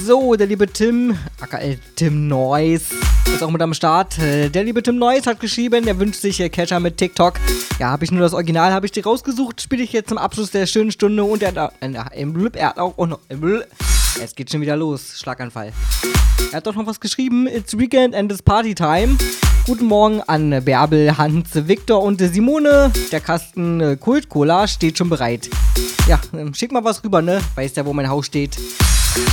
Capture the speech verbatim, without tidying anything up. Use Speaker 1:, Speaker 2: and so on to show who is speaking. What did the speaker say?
Speaker 1: So, der liebe Tim, aka Tim Noise, ist auch mit am Start. Der liebe Tim Noise hat geschrieben, er wünscht sich Catcher mit TikTok. Ja, habe ich nur das Original, habe ich dir rausgesucht, spiele ich jetzt zum Abschluss der schönen Stunde und er hat, äh, er hat auch, oh no, es geht schon wieder los, Schlaganfall. Er hat doch noch was geschrieben, it's weekend and it's party time. Guten Morgen an Bärbel, Hans, Viktor und Simone. Der Kasten Kult Cola steht schon bereit. Ja, schick mal was rüber, ne? Weißt ja, wo mein Haus steht.